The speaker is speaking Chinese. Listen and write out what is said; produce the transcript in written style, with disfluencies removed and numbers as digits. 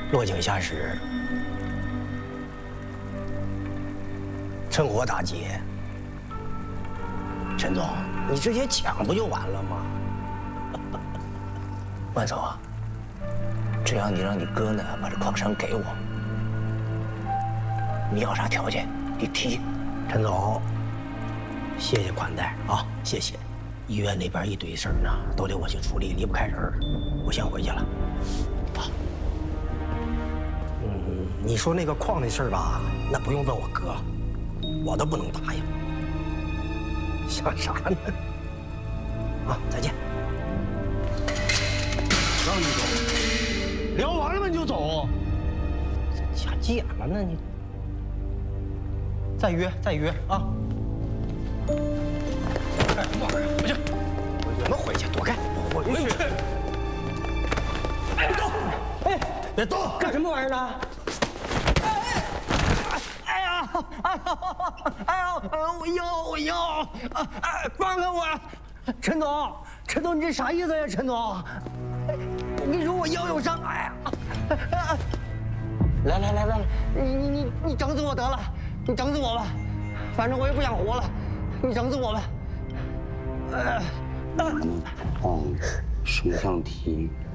落井下石，趁火打劫。陈总，你直接抢不就完了吗？万总啊，只要你让你哥呢把这矿山给我，你要啥条件你提。陈总，谢谢宽待啊，谢谢。医院那边一堆事儿呢，都得我去处理，离不开人。我先回去了。啊，你说那个矿那事儿吧，那不用问我哥，我都不能答应。想啥呢？啊，再见。 让你走，聊完了你就走， 这加急眼了呢你。再约啊！干什么玩意儿？回去！我们回去，躲开！回去！别动！哎，别动！干什么玩意儿呢？哎呀！我腰！放开我！陈总，你这啥意思呀？陈总，我跟你说，我腰有伤。哎呀！来，你整死我得了！你整死我吧，反正我也不想活了，你整死我吧。 矿升上题，